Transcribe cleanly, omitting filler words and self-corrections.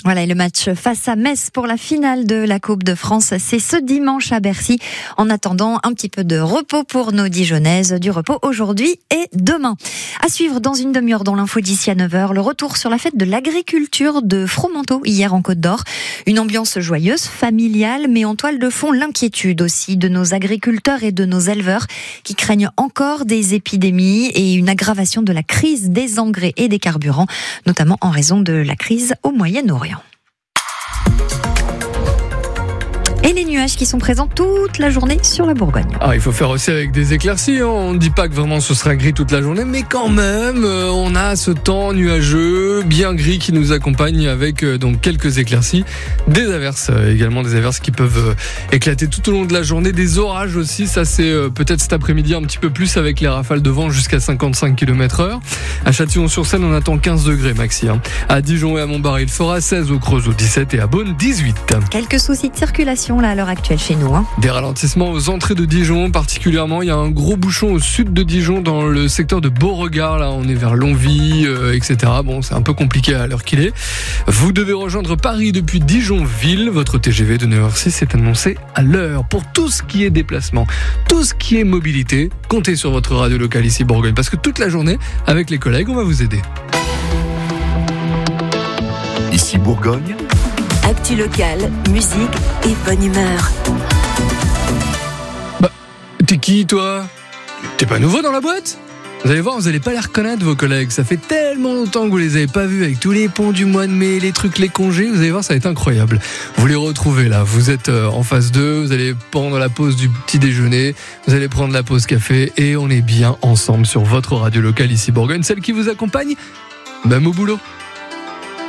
Voilà, et le match face à Metz pour la finale de la Coupe de France, c'est ce dimanche à Bercy. En attendant, un petit peu de repos pour nos Dijonnaises, du repos aujourd'hui et demain. À suivre dans une demi-heure dans l'info d'ici à 9h, le retour sur la fête de l'agriculture de Fromenteau hier en Côte d'Or. Une ambiance joyeuse, familiale, mais en toile de fond l'inquiétude aussi de nos agriculteurs et de nos éleveurs qui craignent encore des épidémies et une aggravation de la crise des engrais et des carburants, notamment en raison de la crise au Moyen-Orient. Et les nuages qui sont présents toute la journée sur la Bourgogne. Il faut faire aussi avec des éclaircies. On ne dit pas que vraiment ce sera gris toute la journée, mais quand même, on a ce temps nuageux, bien gris qui nous accompagne avec donc quelques éclaircies, des averses également, des averses qui peuvent éclater tout au long de la journée, des orages aussi. Ça c'est peut-être cet après-midi un petit peu plus avec les rafales de vent jusqu'à 55 km/h. À Châtillon-sur-Seine, on attend 15 degrés maxi. À Dijon et à Montbarré, il fera 16, au Creusot 17 et à Beaune 18. Quelques soucis de circulation là à l'heure actuelle chez nous. Des ralentissements aux entrées de Dijon particulièrement. Il y a un gros bouchon au sud de Dijon dans le secteur de Beauregard. Là, on est vers Longwy, etc. Bon, c'est un peu compliqué à l'heure qu'il est. Vous devez rejoindre Paris depuis Dijon-Ville. Votre TGV de 9h06 est annoncé à l'heure. Pour tout ce qui est déplacement, tout ce qui est mobilité, comptez sur votre radio locale ici Bourgogne. Parce que toute la journée, avec les collègues, on va vous aider. Ici Bourgogne. Actu locale, musique et bonne humeur. T'es qui toi ? T'es pas nouveau dans la boîte ? Vous allez voir, vous allez pas les reconnaître vos collègues. Ça fait tellement longtemps que vous les avez pas vus avec tous les ponts du mois de mai, les trucs, les congés. Vous allez voir, ça va être incroyable. Vous les retrouvez là. Vous êtes en phase 2. Vous allez prendre la pause du petit déjeuner. Vous allez prendre la pause café et on est bien ensemble sur votre radio locale ici Bourgogne, celle qui vous accompagne même au boulot.